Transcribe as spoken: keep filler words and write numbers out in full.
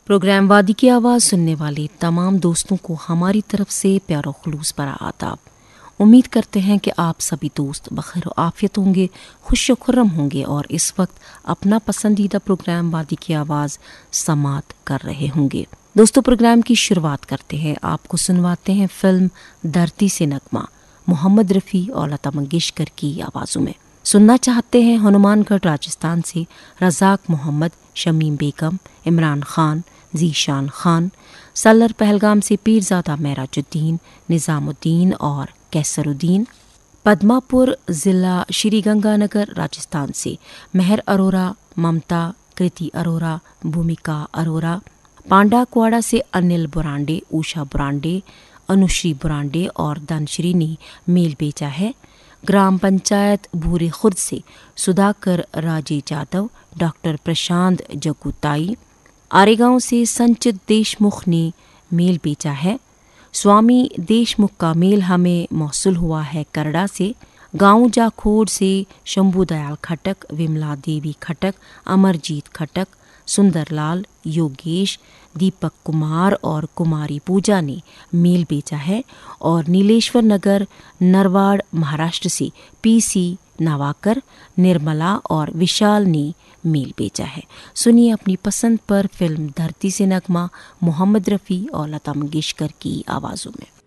Programme वादी की आवाज़ सुनने वाले तमाम दोस्तों को हमारी तरफ से प्यार खुलूस भरा आदाब। उम्मीद करते हैं कि आप सभी दोस्त बखैर व आफियत होंगे, खुश खुर्रम होंगे और इस वक्त अपना पसंदीदा प्रोग्राम वादी की आवाज़ समात कर रहे होंगे। दोस्तों, प्रोग्राम की शुरुआत करते हैं। आपको सुनवाते हैं फिल्म धरती से नगमा, मोहम्मद रफ़ी और लता मंगेशकर की आवाज़ों में। सुनना चाहते हैं हनुमानगढ़ राजस्थान से रज़ाक मोहम्मद, शमीम बेगम, इमरान खान, जीशान खान, सल्लर पहलगाम से पीरजादा महराजुद्दीन, निज़ामुद्दीन और कैसरुद्दीन, पद्मापुर ज़िला श्रीगंगानगर राजस्थान से मेहर अरोरा, ममता, कृति अरोरा, भूमिका अरोरा, पांडाकुआड़ा से अनिल बुरांडे, उषा बुरांडे, अनुश्री बुरांडे और धनश्री ने मेल भेजा है। ग्राम पंचायत भूरे खुर्द से सुधाकर राजे जादव, डॉक्टर प्रशांत जगुताई, आरेगांव से संचित देशमुख ने मेल भेजा है। स्वामी देशमुख का मेल हमें मौसूल हुआ है करड़ा से। गांव जाखोड़ से शंभू दयाल खटक, विमला देवी खटक, अमरजीत खटक, सुंदरलाल, योगेश, दीपक कुमार और कुमारी पूजा ने मेल भेजा है। और नीलेश्वर नगर नरवाड़ महाराष्ट्र से पीसी नवाकर, निर्मला और विशाल ने मेल भेजा है। सुनिए अपनी पसंद पर फिल्म धरती से नगमा, मोहम्मद रफ़ी और लता मंगेशकर की आवाज़ों में।